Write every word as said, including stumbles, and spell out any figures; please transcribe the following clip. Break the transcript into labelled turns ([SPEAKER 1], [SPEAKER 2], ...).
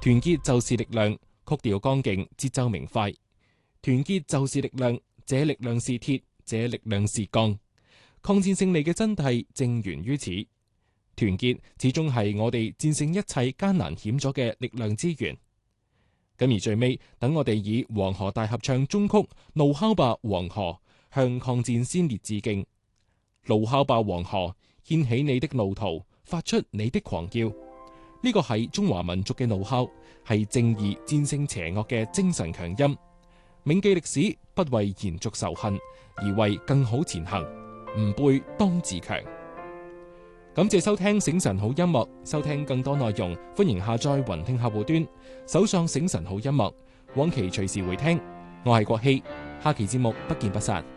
[SPEAKER 1] 團結就是力量，曲調剛勁，節奏明快。團結就是力量，這力量是鐵，這力量是鋼。抗戰勝利嘅真諦正源於此。團結始終係我哋戰勝一切艱難險阻嘅力量之源。咁而最尾，等我哋以黃河大合唱中曲《怒吼吧黃河》向抗戰先烈致敬。怒吼吧黃河，掀起你的怒濤，發出你的狂叫。呢個係中華民族嘅怒吼，係正義戰勝邪惡嘅精神強音。銘記歷史，不為延續仇恨，而為更好前行。吾輩當自強。感謝收聽醒晨好音樂，收聽更多內容，歡迎下載雲聽客戶端，搜上醒晨好音樂，往期隨時回聽。我係國希，下期節目不見不散。